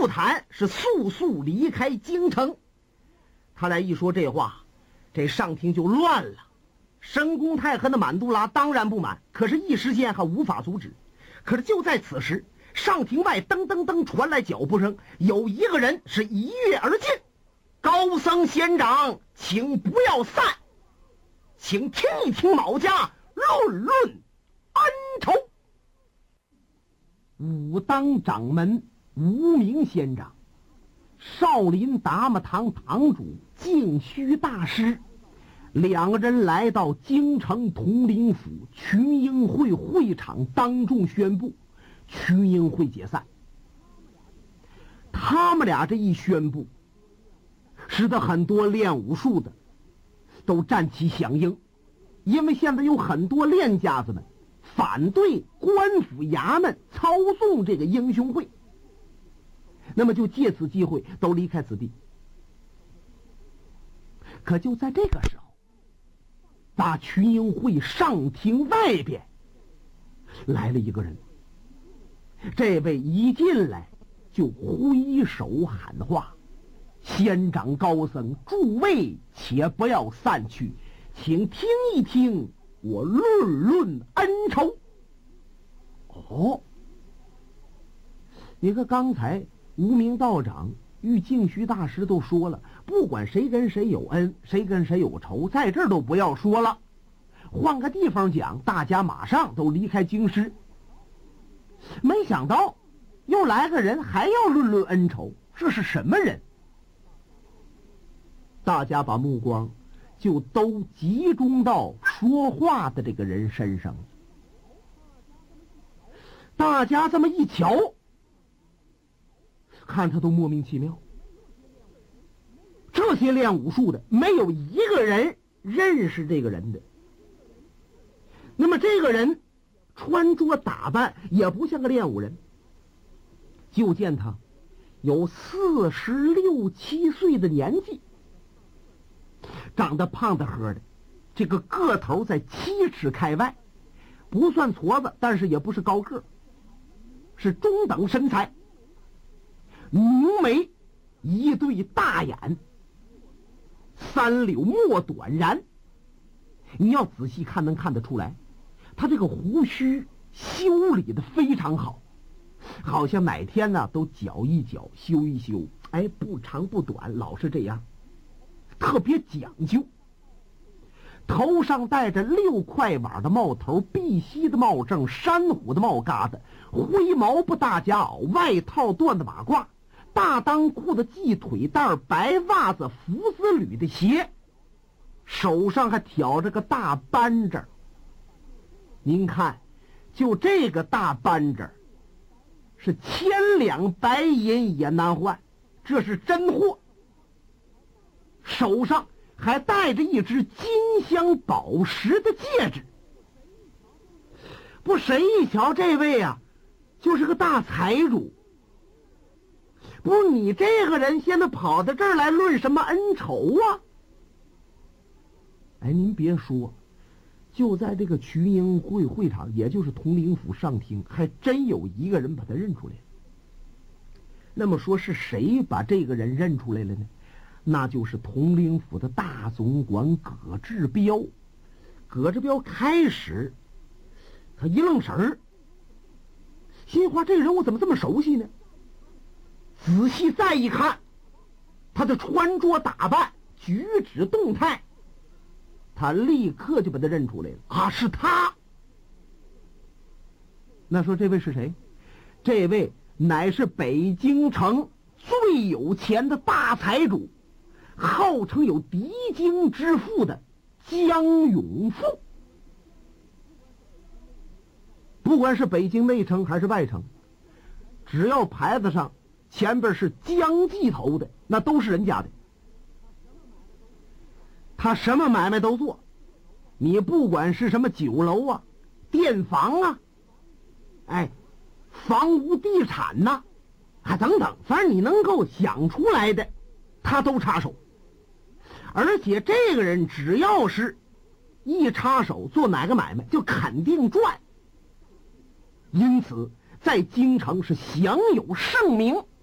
不谈，是速速离开京城。他俩一说这话，这上庭就乱了。申公泰和那满都拉当然不满，可是一时间还无法阻止。可是就在此时，上庭外噔噔噔传来脚步声，有一个人是一跃而进。高僧仙长，请不要散，请听一听某家论论恩仇。武当掌门无名仙长，少林达摩堂堂主净虚大师，两个人来到京城统领府群英会会场，当众宣布群英会解散。他们俩这一宣布，使得很多练武术的都站起响应，因为现在有很多练家子们反对官府衙门操纵这个英雄会，那么就借此机会都离开此地。可就在这个时候，大群英会上庭外边来了一个人，这位一进来就挥手喊话：仙长高僧，诸位且不要散去，请听一听我论论恩仇。哦，你看刚才无名道长与净虚大师都说了，不管谁跟谁有恩，谁跟谁有仇，在这儿都不要说了，换个地方讲，大家马上都离开京师。没想到又来个人还要论论恩仇，这是什么人？大家把目光就都集中到说话的这个人身上。大家这么一瞧，看他都莫名其妙。这些练武术的没有一个人认识这个人的。那么这个人穿着打扮也不像个练武人，就见他有46、7岁的年纪，长得胖得呵的，这个个头在7尺开外，不算矬子，但是也不是高个，是中等身材，浓眉，一对大眼，3绺墨短髯。你要仔细看能看得出来，他这个胡须修理的非常好，好像哪天呢都绞一绞修一修，哎，不长不短，老是这样，特别讲究。头上戴着6块碗的帽头，碧玺的帽正，珊瑚的帽疙瘩，灰毛布大夹袄，外套缎子马褂，大裆裤的系腿带，白袜子福丝履的鞋，手上还挑着个大扳指。您看，就这个大扳指是1000两白银也难换，这是真货。手上还戴着一只金镶宝石的戒指。不，谁一瞧这位啊，就是个大财主。不，你这个人现在跑到这儿来论什么恩仇啊？哎，您别说，就在这个群英会会场，也就是统领府上厅，还真有一个人把他认出来了。那么说是谁把这个人认出来了呢？那就是统领府的大总管葛志彪。葛志彪开始他一愣神儿，心话这人我怎么这么熟悉呢？仔细再一看，他的穿着打扮、举止动态，他立刻就把他认出来了。啊，是他。那说这位是谁？这位乃是北京城最有钱的大财主，号称有敌京之父的江永富。不管是北京内城还是外城，只要牌子上前边是江记头的，那都是人家的。他什么买卖都做，你不管是什么酒楼啊、店房啊，哎，房屋地产呐，啊等等，反正你能够想出来的，他都插手。而且这个人只要是一插手做哪个买卖，就肯定赚。因此在京城是享有盛名。